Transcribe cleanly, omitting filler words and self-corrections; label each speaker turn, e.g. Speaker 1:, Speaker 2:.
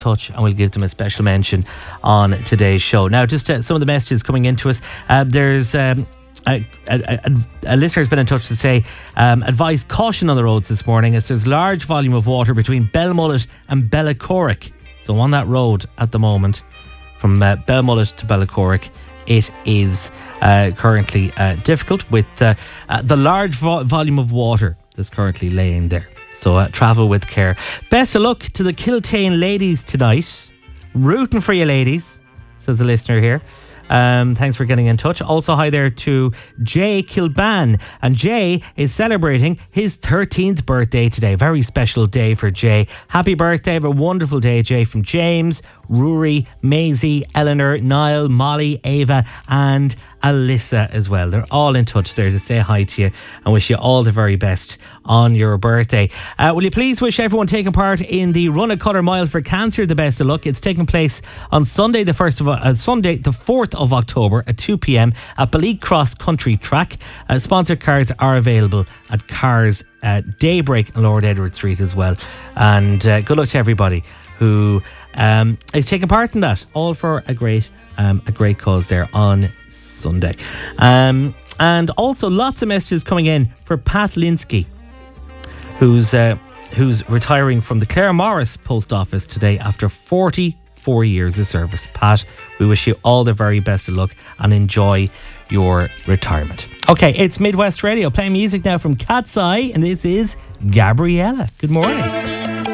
Speaker 1: touch, and we'll give them a special mention on today's show. Now, just some of the messages coming into us. There's a listener has been in touch to say advise caution on the roads this morning as there's large volume of water between Belmullet and Bellacorrick. So on that road at the moment from Belmullet to Bellacorrick, it is currently difficult with the large volume of water that's currently laying there. So travel with care. Best of luck to the Kiltane ladies tonight. Rooting for you, ladies, says the listener here. Thanks for getting in touch. Also, hi there to Jay Kilban. And Jay is celebrating his 13th birthday today. Very special day for Jay. Happy birthday. Have a wonderful day, Jay, from James, Rory, Maisie, Eleanor, Niall, Molly, Ava and Alyssa as well. They're all in touch there to say hi to you and wish you all the very best on your birthday. Will you please wish everyone taking part in the Run a Colour Mile for Cancer the best of luck. It's taking place on Sunday the 4th of October at 2 p.m. at Beleek Cross Country Track. Sponsored cars are available at Cars Daybreak and Lord Edward Street as well. And good luck to everybody who is taking part in that, all for a great cause there on Sunday. And also lots of messages coming in for Pat Linsky, who's retiring from the Clare Morris Post Office today after 44 years of service. Pat, we wish you all the very best of luck and enjoy your retirement. Okay, it's Midwest Radio, playing music now from Cat's Eye, and this is Gabriella. Good morning.